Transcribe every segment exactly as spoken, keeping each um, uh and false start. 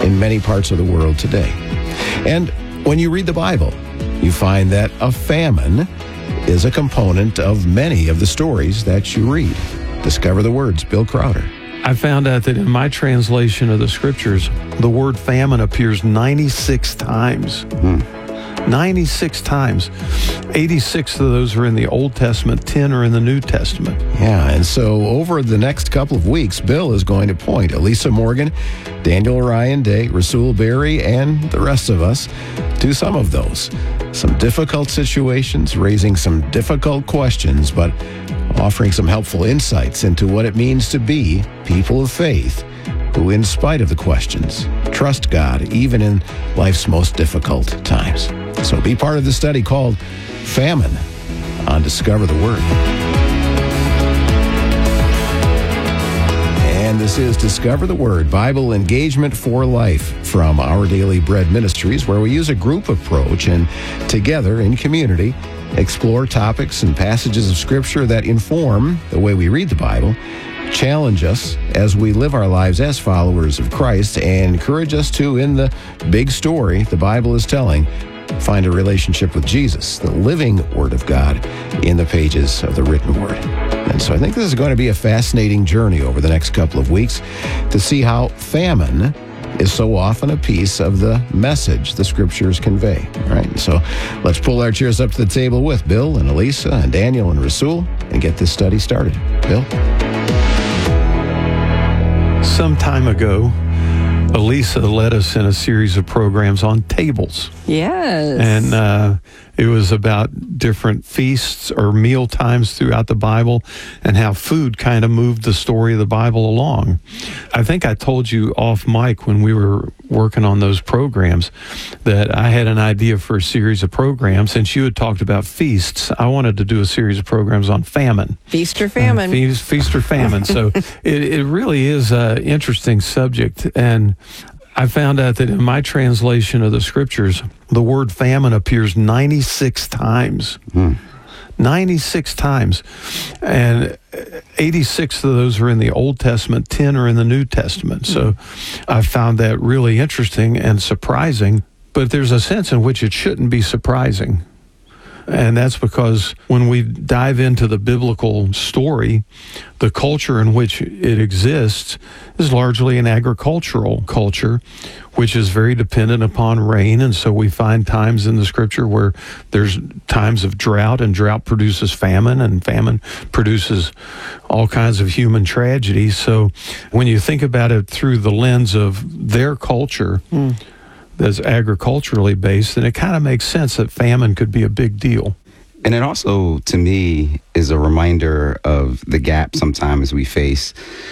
in many parts of the world today. And when you read the Bible, you find that a famine is a component of many of the stories that you read. Discover the Word's Bill Crowder. I found out that in my translation of the scriptures, the word famine appears ninety-six times. Hmm. ninety-six times. eighty-six of those are in the Old Testament, ten are in the New Testament. Yeah, and so over the next couple of weeks, Bill is going to point Elisa Morgan, Daniel Ryan Day, Rasul Berry, and the rest of us to some of those. Some difficult situations, raising some difficult questions, but offering some helpful insights into what it means to be people of faith who, in spite of the questions, trust God even in life's most difficult times. So be part of the study called Famine on Discover the Word. And this is Discover the Word, Bible Engagement for Life from Our Daily Bread Ministries, where we use a group approach and together in community explore topics and passages of Scripture that inform the way we read the Bible, challenge us as we live our lives as followers of Christ, and encourage us to, in the big story the Bible is telling, find a relationship with Jesus, the living Word of God, in the pages of the written Word. And so I think this is going to be a fascinating journey over the next couple of weeks to see how famine is so often a piece of the message the Scriptures convey. All right, so let's pull our chairs up to the table with Bill and Elisa and Daniel and Rasul and get this study started. Bill? Some time ago, Elisa led us in a series of programs on tables. Yes. And uh, it was about different feasts or meal times throughout the Bible and how food kind of moved the story of the Bible along. I think I told you off mic when we were working on those programs that I had an idea for a series of programs. Since you had talked about feasts, I wanted to do a series of programs on famine. Feast or famine. Uh, feast, feast or famine. So it, it really is an interesting subject. And I found out that in my translation of the scriptures, the word famine appears ninety-six times. Hmm. ninety-six times. And eighty-six of those are in the Old Testament, ten are in the New Testament. So I found that really interesting and surprising. But there's a sense in which it shouldn't be surprising. And that's because when we dive into the biblical story, the culture in which it exists is largely an agricultural culture, which is very dependent upon rain. And so we find times in the scripture where there's times of drought, and drought produces famine, and famine produces all kinds of human tragedy. So when you think about it through the lens of their culture, mm. that's agriculturally based, then it kind of makes sense that famine could be a big deal. And it also, to me, is a reminder of the gap sometimes we face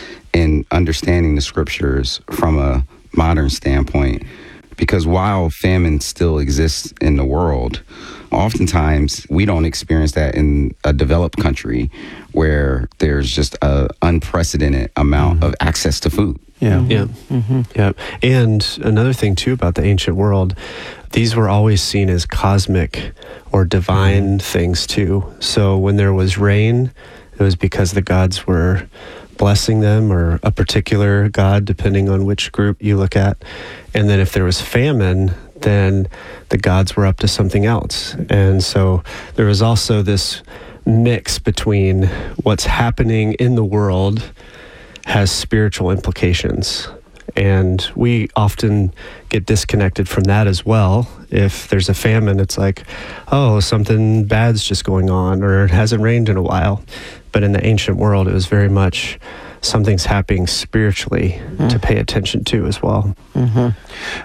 in understanding the scriptures from a modern standpoint. Because while famine still exists in the world, oftentimes we don't experience that in a developed country where there's just an unprecedented amount mm-hmm. of access to food. Yeah. Yeah. Mm-hmm. Yeah. And another thing too about the ancient world, these were always seen as cosmic or divine mm-hmm. things too. So when there was rain, it was because the gods were blessing them, or a particular god, depending on which group you look at. And then if there was famine, then the gods were up to something else. And so there was also this mix between what's happening in the world has spiritual implications. And we often get disconnected from that as well. If there's a famine, it's like, oh, something bad's just going on, or it hasn't rained in a while. But in the ancient world, it was very much something's happening spiritually mm. to pay attention to as well. Mm-hmm.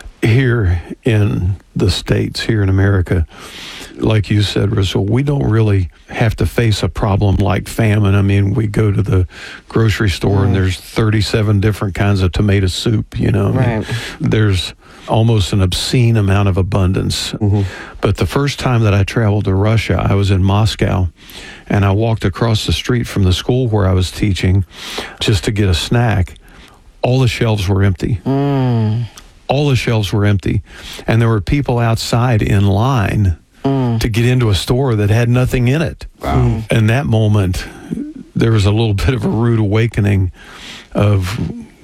Here in the States, here in America, like you said, Rasul, we don't really have to face a problem like famine. I mean, we go to the grocery store mm. and there's thirty-seven different kinds of tomato soup, you know. Right. I mean, there's almost an obscene amount of abundance. Mm-hmm. But the first time that I traveled to Russia, I was in Moscow, and I walked across the street from the school where I was teaching just to get a snack. All the shelves were empty. Mm. All the shelves were empty. And there were people outside in line mm. to get into a store that had nothing in it. Wow. In that moment, there was a little bit of a rude awakening of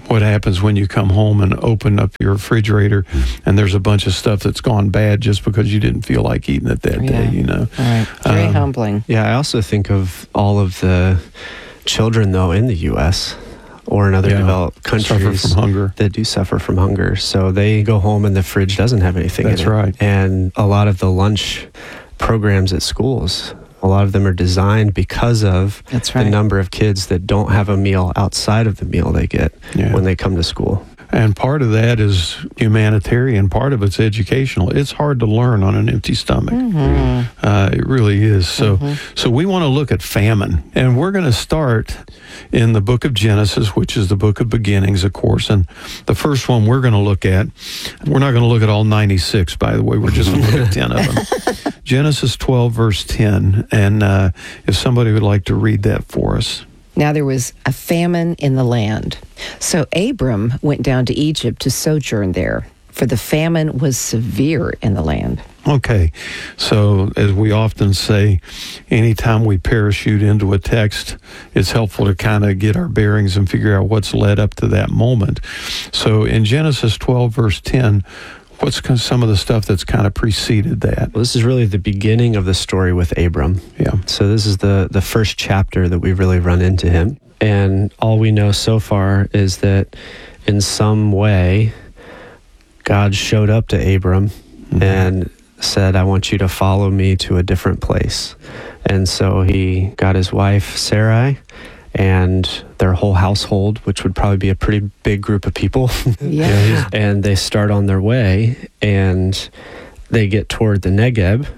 what happens when you come home and open up your refrigerator and there's a bunch of stuff that's gone bad just because you didn't feel like eating it that Yeah. day, you know. Right. Very Um, humbling. Yeah, I also think of all of the children, though, in the U S or in other Yeah. developed Suffer countries from hunger. that do suffer from hunger. So they go home and the fridge doesn't have anything That's in it. right. And a lot of the lunch programs at schools, a lot of them are designed because of That's the right. number of kids that don't have a meal outside of the meal they get Yeah. when they come to school. And part of that is humanitarian, part of it's educational. It's hard to learn on an empty stomach. Mm-hmm. Uh, it really is. So, so we want to look at famine, and we're going to start in the book of Genesis, which is the book of beginnings, of course. And the first one we're going to look at, we're not going to look at all ninety-six, by the way. We're just going to look at ten of them. Genesis twelve, verse ten. And uh, if somebody would like to read that for us. Now there was a famine in the land. So Abram went down to Egypt to sojourn there, for the famine was severe in the land. Okay, so as we often say, anytime we parachute into a text, it's helpful to kind of get our bearings and figure out what's led up to that moment. So in Genesis twelve, verse ten, what's kind of some of the stuff that's kind of preceded that? Well, this is really the beginning of the story with Abram. Yeah. So this is the, the first chapter that we really run into him. And all we know so far is that in some way, God showed up to Abram Mm-hmm. and said, I want you to follow me to a different place. And so he got his wife, Sarai, and their whole household, which would probably be a pretty big group of people. Yeah. And they start on their way, and they get toward the Negev,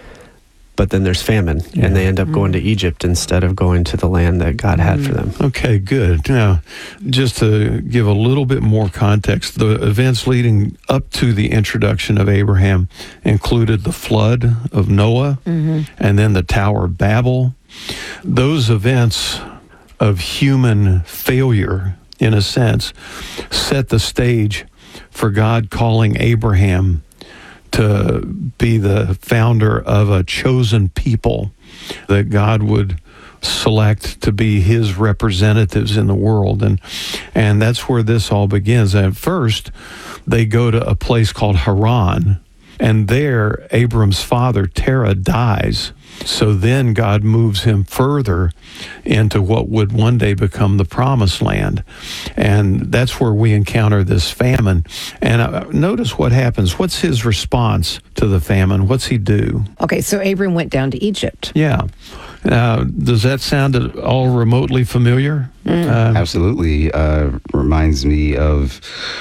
but then there's famine, Yeah. and they end up going to Egypt instead of going to the land that God had for them. Okay, good. Now, just to give a little bit more context, the events leading up to the introduction of Abraham included the flood of Noah and then the Tower of Babel. Those events of human failure, in a sense, set the stage for God calling Abraham to be the founder of a chosen people that God would select to be his representatives in the world. And and that's where this all begins. At first, they go to a place called Haran, and there Abram's father, Terah, dies. So then God moves him further into what would one day become the promised land. And that's where we encounter this famine. And uh, notice what happens. What's his response to the famine? What's he do? Okay, so Abram went down to Egypt. Yeah. Now, does that sound at all remotely familiar? Uh, Absolutely. Uh, reminds me of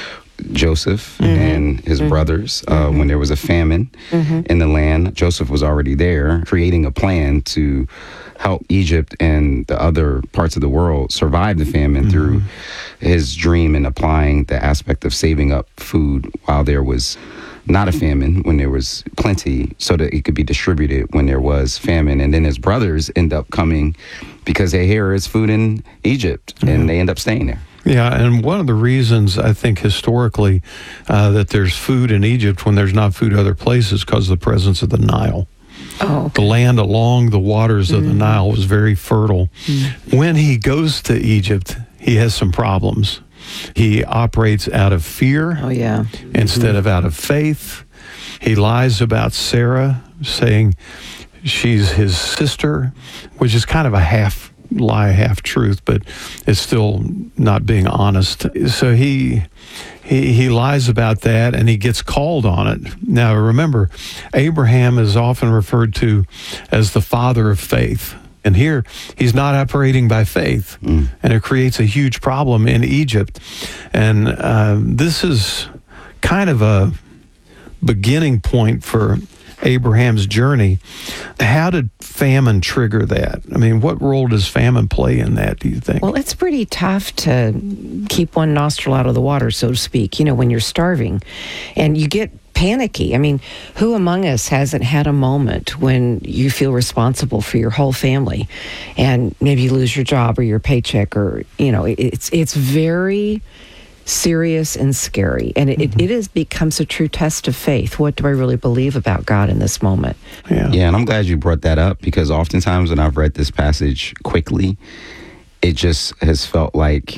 Joseph and his brothers uh, when there was a famine in the land. Joseph was already there creating a plan to help Egypt and the other parts of the world survive the famine through his dream and applying the aspect of saving up food while there was not a famine, when there was plenty, so that it could be distributed when there was famine. And then his brothers end up coming because they hear it's food in Egypt, and they end up staying there. Yeah, and one of the reasons I think historically uh, that there's food in Egypt when there's not food other places because of the presence of the Nile. Oh, The land along the waters of the Nile was very fertile. When he goes to Egypt, he has some problems. He operates out of fear oh yeah. instead of out of faith. He lies about Sarah, saying she's his sister, which is kind of a half lie, half truth, but it's still not being honest. So he he he lies about that, and he gets called on it. Now remember, Abraham is often referred to as the father of faith. And here, he's not operating by faith, mm. and it creates a huge problem in Egypt. And uh, this is kind of a beginning point for Abraham's journey. How did famine trigger that? I mean, what role does famine play in that, do you think? Well, it's pretty tough to keep one nostril out of the water, so to speak, you know, when you're starving. And you get panicky. I mean, who among us hasn't had a moment when you feel responsible for your whole family and maybe you lose your job or your paycheck, or, you know, it's it's very serious and scary. And it, mm-hmm. it, it is becomes a true test of faith. What do I really believe about God in this moment? Yeah. Yeah, and I'm glad you brought that up, because oftentimes when I've read this passage quickly, it just has felt like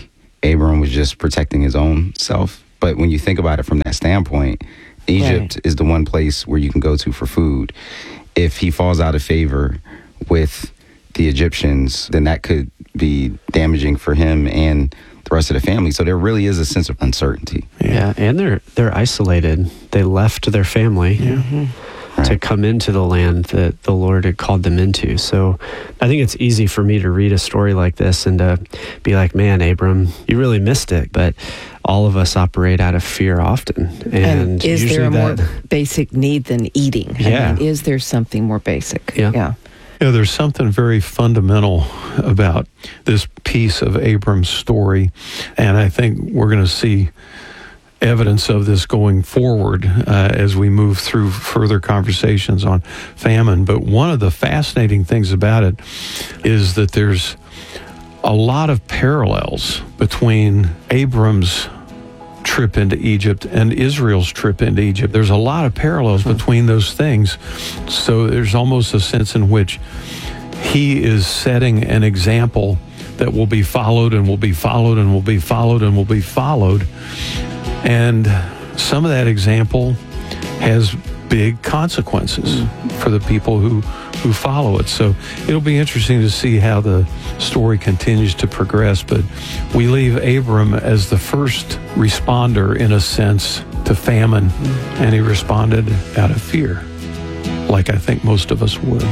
Abram was just protecting his own self. But when you think about it from that standpoint, Egypt right. is the one place where you can go to for food. If he falls out of favor with the Egyptians, then that could be damaging for him and the rest of the family. So there really is a sense of uncertainty. Yeah, yeah and they're they're isolated. They left their family yeah. mm-hmm. to right. come into the land that the Lord had called them into. So I think it's easy for me to read a story like this and to be like, man, Abram, you really missed it. But all of us operate out of fear often. And, and is there a that, more basic need than eating? Yeah. I mean, is there something more basic? Yeah. yeah. You know, there's something very fundamental about this piece of Abram's story, and I think we're going to see evidence of this going forward uh, as we move through further conversations on famine. But one of the fascinating things about it is that there's a lot of parallels between Abram's trip into Egypt and Israel's trip into Egypt. There's a lot of parallels between those things. So there's almost a sense in which he is setting an example that will be followed and will be followed and will be followed and will be followed. And some of that example has big consequences mm. for the people who who follow it. So it'll be interesting to see how the story continues to progress. But we leave Abram as the first responder, in a sense, to famine. Mm. And he responded out of fear, like I think most of us would.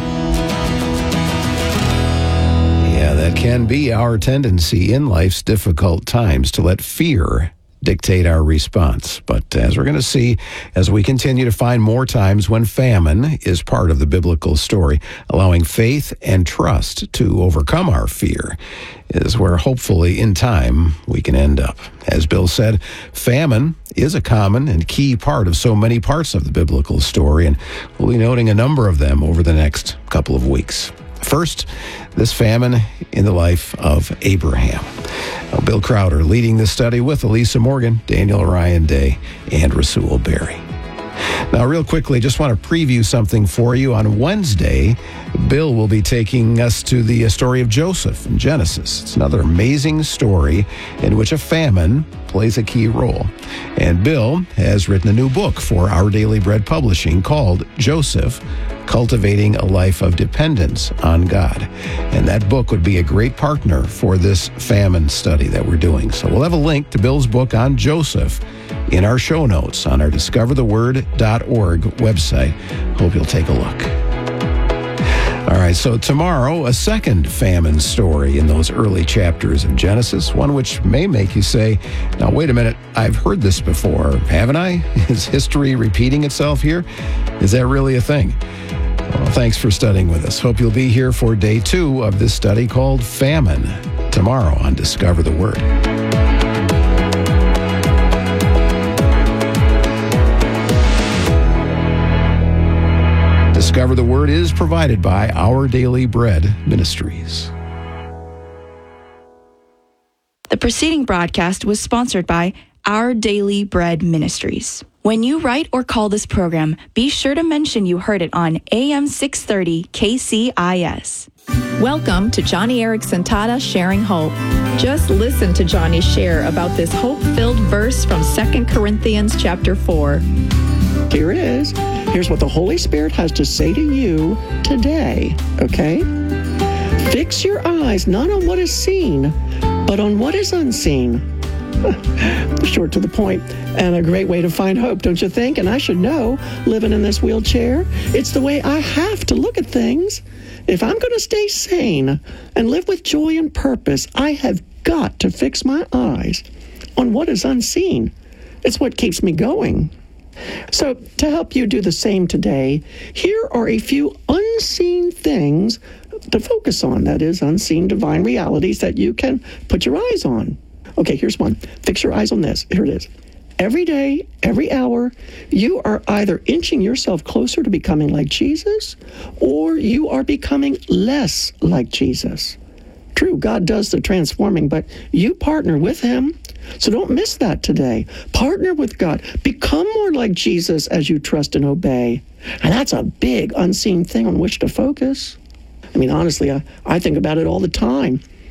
Yeah, that can be our tendency in life's difficult times, to let fear dictate our response. But as we're going to see, as we continue to find more times when famine is part of the biblical story, allowing faith and trust to overcome our fear is where hopefully in time we can end up. As Bill said, famine is a common and key part of so many parts of the biblical story, and we'll be noting a number of them over the next couple of weeks. First, this famine in the life of Abraham. Now, Bill Crowder leading this study with Elisa Morgan, Daniel Ryan Day, and Rasul Berry. Now, real quickly, just want to preview something for you. On Wednesday, Bill will be taking us to the story of Joseph in Genesis. It's another amazing story in which a famine plays a key role. And Bill has written a new book for Our Daily Bread Publishing called Joseph, Cultivating a Life of Dependence on God. And that book would be a great partner for this famine study that we're doing. So we'll have a link to Bill's book on Joseph in our show notes on our discover the word dot org website. Hope you'll take a look. All right, so tomorrow, a second famine story in those early chapters of Genesis, one which may make you say, now, wait a minute, I've heard this before, haven't I? Is history repeating itself here? Is that really a thing? Well, thanks for studying with us. Hope you'll be here for day two of this study called Famine tomorrow on Discover the Word. Discover the Word is provided by Our Daily Bread Ministries. The preceding broadcast was sponsored by Our Daily Bread Ministries. When you write or call this program, be sure to mention you heard it on A M six thirty K C I S. Welcome to Johnny Erickson Tata Sharing Hope. Just listen to Johnny share about this hope-filled verse from Second Corinthians chapter four. Here it is. Here's what the Holy Spirit has to say to you today, okay? Fix your eyes not on what is seen, but on what is unseen. Short to the point, and a great way to find hope, don't you think? And I should know, living in this wheelchair, it's the way I have to look at things. If I'm going to stay sane and live with joy and purpose, I have got to fix my eyes on what is unseen. It's what keeps me going. So, to help you do the same today, here are a few unseen things to focus on. That is, unseen divine realities that you can put your eyes on. Okay, here's one. Fix your eyes on this. Here it is. Every day, every hour, you are either inching yourself closer to becoming like Jesus, or you are becoming less like Jesus. True, God does the transforming, but you partner with Him. So don't miss that today. Partner with God. Become more like Jesus as you trust and obey. And that's a big unseen thing on which to focus. I mean, honestly, I, I think about it all the time.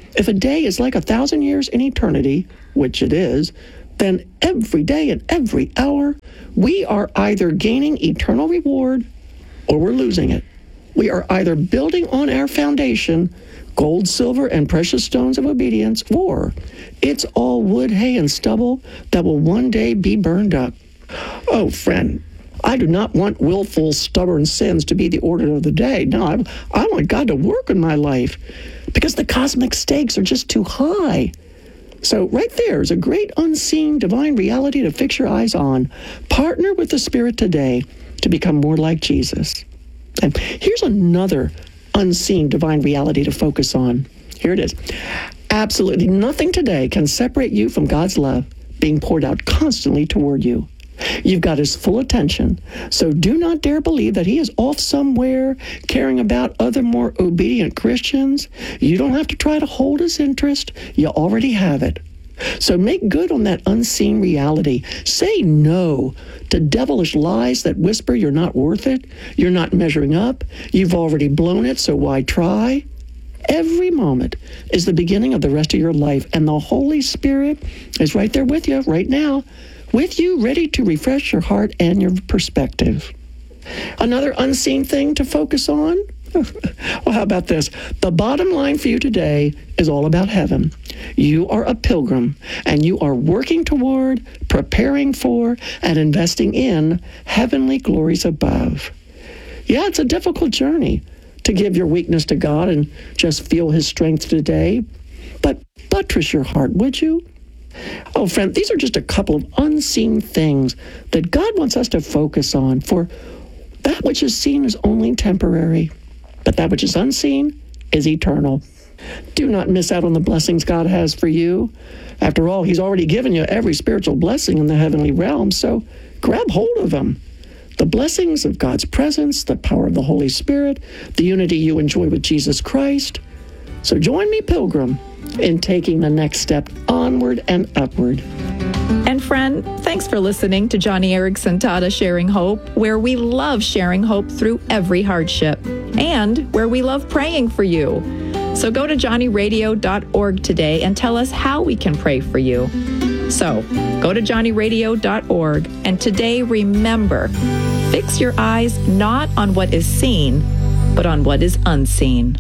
If a day is like a thousand years in eternity, which it is, then every day and every hour, we are either gaining eternal reward or we're losing it. We are either building on our foundation, gold, silver, and precious stones of obedience, or it's all wood, hay, and stubble that will one day be burned up. Oh, friend, I do not want willful, stubborn sins to be the order of the day. No, I, I want God to work in my life because the cosmic stakes are just too high. So right there is a great unseen divine reality to fix your eyes on. Partner with the Spirit today to become more like Jesus. And here's another unseen divine reality to focus on. Here it is. Absolutely nothing today can separate you from God's love being poured out constantly toward you. You've got his full attention, so do not dare believe that he is off somewhere caring about other more obedient Christians. You don't have to try to hold his interest. You already have it. So make good on that unseen reality. Say no to devilish lies that whisper you're not worth it, you're not measuring up, you've already blown it, so why try? Every moment is the beginning of the rest of your life, and the Holy Spirit is right there with you right now, with you, ready to refresh your heart and your perspective. Another unseen thing to focus on? Well, how about this? The bottom line for you today is all about heaven. You are a pilgrim, and you are working toward, preparing for, and investing in heavenly glories above. Yeah, it's a difficult journey to give your weakness to God and just feel his strength today. But buttress your heart, would you? Oh, friend, these are just a couple of unseen things that God wants us to focus on, for that which is seen is only temporary, but that which is unseen is eternal. Do not miss out on the blessings God has for you. After all, he's already given you every spiritual blessing in the heavenly realm, so grab hold of them. The blessings of God's presence, the power of the Holy Spirit, the unity you enjoy with Jesus Christ. So join me, pilgrim, in taking the next step onward and upward. And friend, thanks for listening to Joni Eareckson Tada Sharing Hope, where we love sharing hope through every hardship and where we love praying for you. So go to johnny radio dot org today and tell us how we can pray for you. So go to johnny radio dot org, and today remember, fix your eyes not on what is seen, but on what is unseen.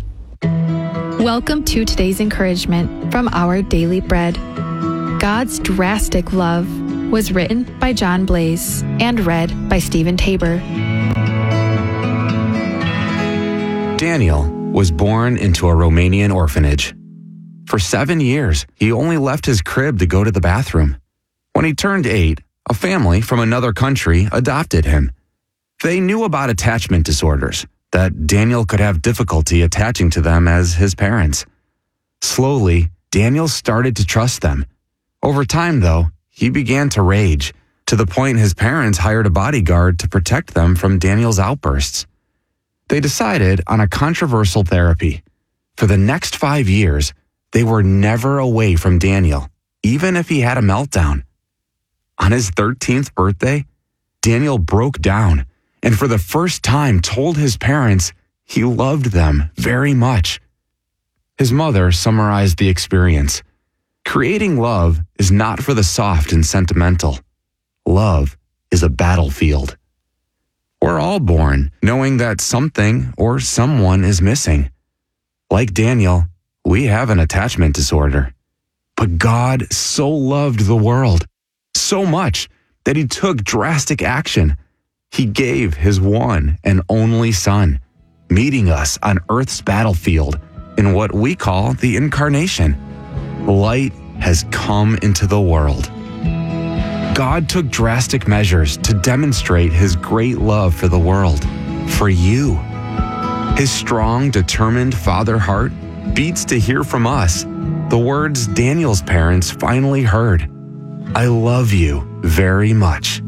Welcome to today's encouragement from Our Daily Bread. God's Drastic Love was written by John Blaze and read by Stephen Tabor. Daniel was born into a Romanian orphanage. For seven years, he only left his crib to go to the bathroom. When he turned eight, a family from another country adopted him. They knew about attachment disorders, that Daniel could have difficulty attaching to them as his parents. Slowly, Daniel started to trust them. Over time, though, he began to rage, to the point his parents hired a bodyguard to protect them from Daniel's outbursts. They decided on a controversial therapy. For the next five years, they were never away from Daniel, even if he had a meltdown. On his thirteenth birthday, Daniel broke down and for the first time told his parents he loved them very much. His mother summarized the experience. Creating love is not for the soft and sentimental. Love is a battlefield. We're all born knowing that something or someone is missing. Like Daniel, we have an attachment disorder. But God so loved the world, so much, that he took drastic action. He gave his one and only Son, meeting us on Earth's battlefield in what we call the incarnation. Light has come into the world. God took drastic measures to demonstrate his great love for the world, for you. His strong, determined father heart beats to hear from us the words Daniel's parents finally heard. I love you very much.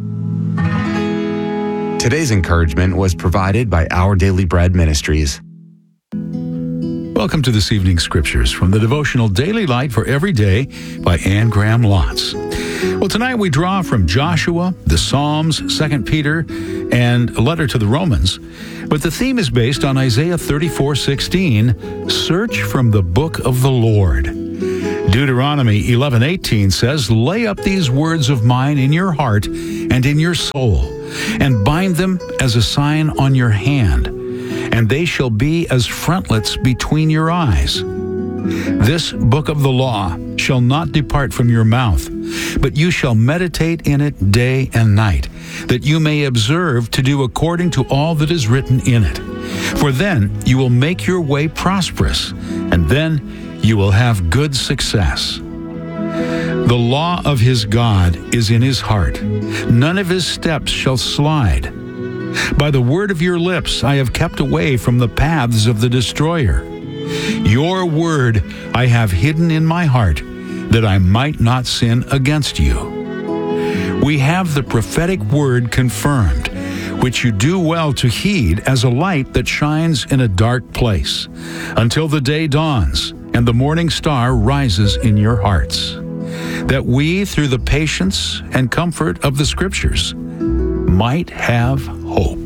Today's encouragement was provided by Our Daily Bread Ministries. Welcome to this evening's scriptures from the devotional Daily Light for Every Day by Anne Graham Lotz. Well, tonight we draw from Joshua, the Psalms, Second Peter, and a letter to the Romans. But the theme is based on Isaiah thirty-four sixteen, search from the book of the Lord. Deuteronomy eleven eighteen says, lay up these words of mine in your heart and in your soul, and bind them as a sign on your hand, and they shall be as frontlets between your eyes. This book of the law shall not depart from your mouth, but you shall meditate in it day and night, that you may observe to do according to all that is written in it. For then you will make your way prosperous, and then you will have good success. The law of his God is in his heart. None of his steps shall slide. By the word of your lips I have kept away from the paths of the destroyer. Your word I have hidden in my heart, that I might not sin against you. We have the prophetic word confirmed, which you do well to heed as a light that shines in a dark place, until the day dawns and the morning star rises in your hearts, that we, through the patience and comfort of the Scriptures, might have hope.